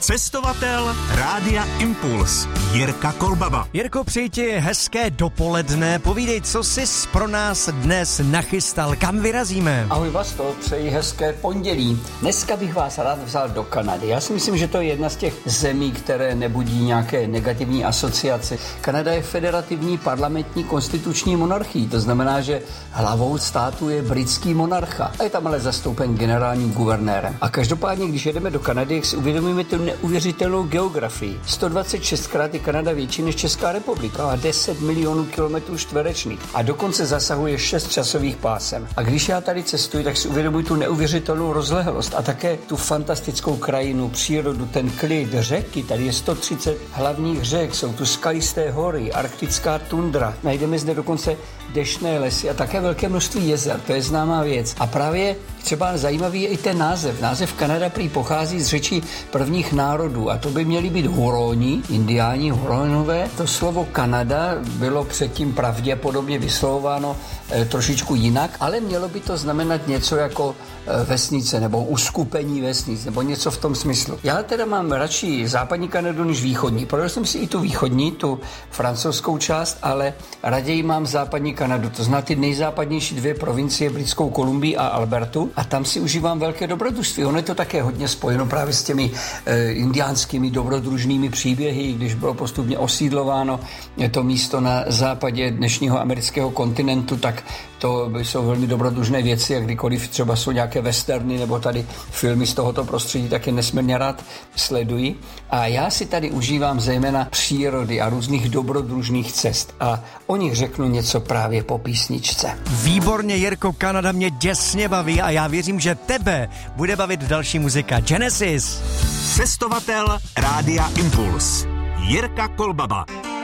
Cestovatel Rádia Impuls Jirka Kolbaba. Jirko, přeji ti hezké dopoledne. Povídej, co jsi pro nás dnes nachystal, kam vyrazíme? Ahoj Vasto, přeji hezké pondělí. Dneska bych vás rád vzal do Kanady. Já si myslím, že to je jedna z těch zemí, které nebudí nějaké negativní asociace. Kanada je federativní parlamentní konstituční monarchii, to znamená, že hlavou státu je britský monarcha a je tam ale zastoupen generálním guvernérem. A každopádně, když jedeme do Kanady, si uvědomíme tu neuvěřitelnou geografii. 126krát je Kanada větší než Česká republika a 10 milionů kilometrů čtverečných a dokonce zasahuje 6 časových pásem. A když já tady cestuji, tak si uvědomuji tu neuvěřitelnou rozlehlost a také tu fantastickou krajinu, přírodu, ten klid, řeky. Tady je 130 hlavních řek, jsou tu skalisté hory, arktická tundra. Najdeme zde dokonce deštné lesy a také velké množství jezer, to je známá věc. A právě třeba zajímavý je i ten název. Název Kanada prý pochází z řečí prvních národů a to by měli být Huroni, indiáni, Huronové. To slovo Kanada bylo předtím pravděpodobně vyslovováno trošičku jinak, ale mělo by to znamenat něco jako vesnice nebo uskupení vesnic nebo něco v tom smyslu. Já teda mám radši západní Kanadu než východní. Projel jsem si i tu východní, tu francouzskou část, ale raději mám západní Kanadu. To znamená ty nejzápadnější dvě provincie, Britskou Kolumbii a Albertu, a tam si užívám velké dobrodružství. Ono je to také hodně spojeno právě s těmi indiánskými dobrodružnými příběhy, když bylo postupně osídlováno to místo na západě dnešního amerického kontinentu, tak to jsou velmi dobrodružné věci a kdykoliv třeba jsou nějaké westerny nebo tady filmy z tohoto prostředí, tak je nesmírně rád sleduji. A já si tady užívám zejména přírody a různých dobrodružných cest a o nich řeknu něco právě po písničce. Výborně, Jirko, Kanada mě děsně baví a já věřím, že tebe bude bavit další muzika. Genesis. Cestovatel Rádia Impuls Jirka Kolbaba.